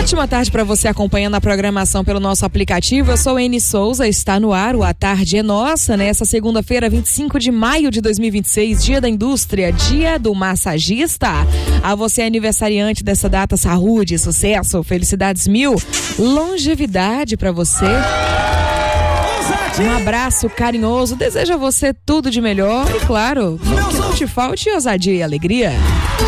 Ótima tarde para você acompanhando a programação pelo nosso aplicativo. Eu sou Eni Souza, está no ar o A Tarde é Nossa, nessa segunda-feira, 25 de maio de 2026, Dia da Indústria, Dia do Massagista. A você aniversariante dessa data, saúde, sucesso, felicidades mil, longevidade para você. Um abraço carinhoso, desejo a você tudo de melhor e, claro, que não te falte ousadia e alegria.